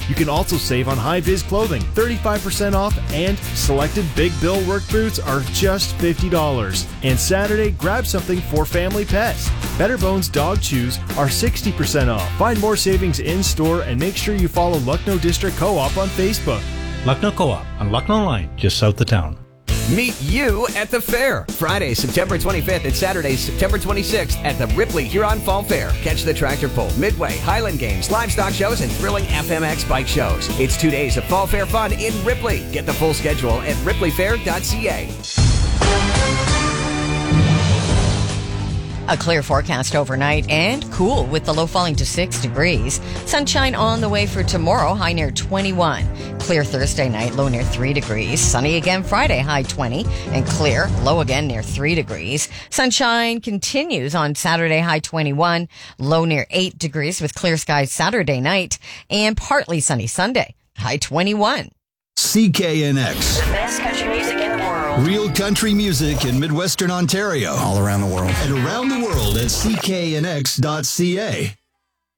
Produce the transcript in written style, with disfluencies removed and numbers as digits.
You can also save on high-vis clothing, 35% off, and selected Big Bill work boots are just $50. And Saturday, grab something for family pets. Better Bones dog chews are 60% off. Find more savings in-store and make sure you follow Lucknow District Co-op on Facebook. Lucknow Co-op on Lucknow Line, just south of town. Meet you at the fair. Friday, September 25th and Saturday, September 26th at the Ripley Huron Fall Fair. Catch the tractor pull, Midway, Highland Games, livestock shows, and thrilling FMX bike shows. It's 2 days of fall fair fun in Ripley. Get the full schedule at ripleyfair.ca. A clear forecast overnight and cool with the low falling to 6 degrees. Sunshine on the way for tomorrow, high near 21. Clear Thursday night, low near 3 degrees. Sunny again Friday, high 20. And clear, low again near 3 degrees. Sunshine continues on Saturday, high 21. Low near 8 degrees with clear skies Saturday night. And partly sunny Sunday, high 21. CKNX. The best country music in the world. Real country music in Midwestern Ontario. All around the world. And around the world at cknx.ca.